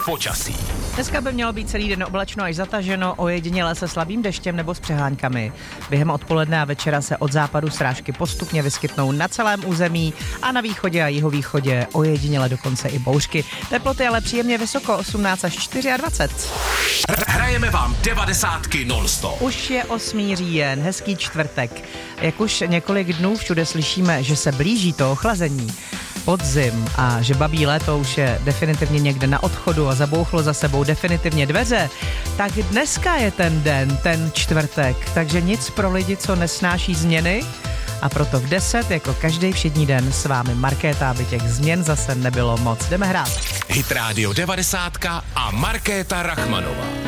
počasí. Dneska by mělo být celý den oblačno až zataženo, ojediněle se slabým deštěm nebo s přeháňkami. Během odpoledne a večera se od západu srážky postupně vyskytnou na celém území a na východě a jihovýchodě ojediněle dokonce i bouřky. Teploty ale příjemně vysoko, 18 až 24. Hrajeme vám 90 non-stop. Už je 8. říjen, hezký čtvrtek. Jak už několik dnů všude slyšíme, že se blíží to ochlazení, podzim a že babí léto už je definitivně někde na odchodu a zabouchlo za sebou definitivně dveře, tak dneska je ten den, ten čtvrtek, takže nic pro lidi, co nesnáší změny. A proto v 10, jako každý všední den, s vámi Markéta, aby těch změn zase nebylo moc. Jdeme hrát. Hit Radio 90 a Markéta Rachmanová.